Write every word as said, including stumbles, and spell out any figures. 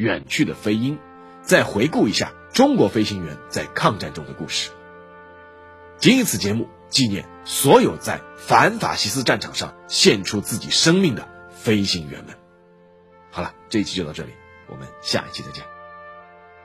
远去的飞鹰，再回顾一下中国飞行员在抗战中的故事。谨以此节目纪念所有在反法西斯战场上献出自己生命的飞行员们。好了，这一期就到这里，我们下一期再见。